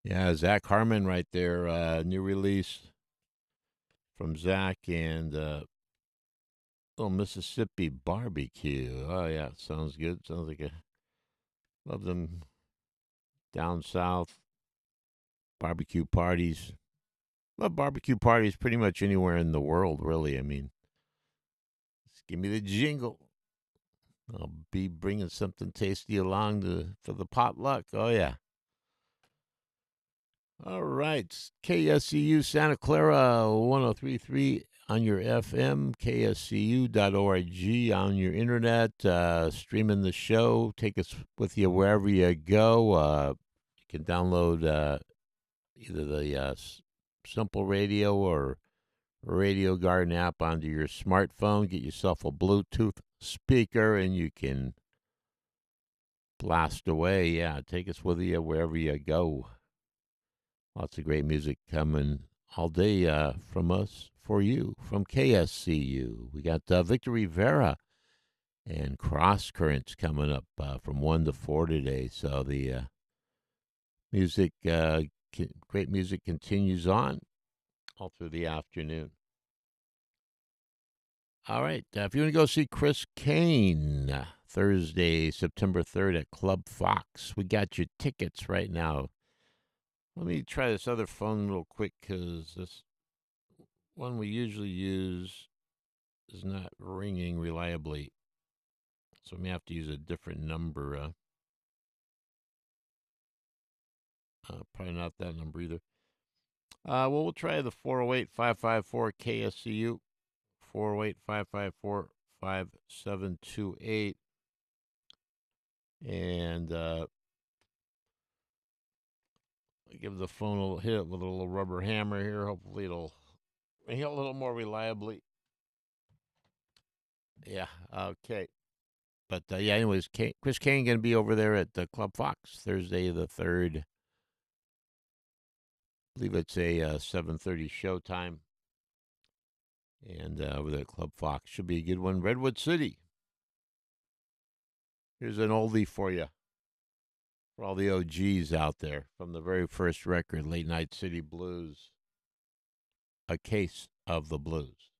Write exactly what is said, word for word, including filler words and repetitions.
Yeah, Zach Harmon right there. Uh, new release from Zach and uh, little Mississippi barbecue. Oh yeah, sounds good. Sounds like a love them down south barbecue parties. Love barbecue parties pretty much anywhere in the world, really. I mean, just give me the jingle. I'll be bringing something tasty along to for the potluck. Oh yeah. All right. K S C U Santa Clara one oh three point three on your F M, K S C U dot org on your internet, uh, streaming the show. Take us with you wherever you go. Uh, you can download uh, either the uh, Simple Radio or Radio Garden app onto your smartphone. Get yourself a Bluetooth speaker and you can blast away. Yeah, take us with you wherever you go. Lots of great music coming all day uh, from us for you from K S C U. We got uh, Victor Rivera and Cross Currents coming up uh, from one to four today. So the uh, music, uh, great music continues on all through the afternoon. All right. Uh, if you want to go see Chris Kane uh, Thursday, September third at Club Fox, we got your tickets right now. Let me try this other phone real quick because this one we usually use is not ringing reliably. So we may have to use a different number. Uh, uh, probably not that number either. Uh, well, we'll try the four oh eight, five five four K S C U, four oh eight, five five four, five seven two eight. And uh, give the phone a little hit with a little rubber hammer here. Hopefully it'll hit a little more reliably. Yeah, okay. But uh, yeah, anyways, Kane, Chris Kane going to be over there at the Club Fox Thursday the third. I believe it's a uh, seven thirty showtime. And uh, over there at Club Fox should be a good one. Redwood City. Here's an oldie for you. For all the O Gs out there from the very first record, Late Night City Blues. A Case of the Blues.